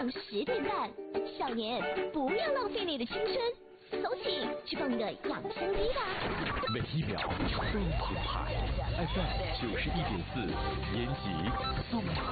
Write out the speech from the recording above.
上10点半。少年，不要浪费你的青春，走起，去蹦个养生机吧。 每一秒都澎湃 ，FM 91.4，延吉综合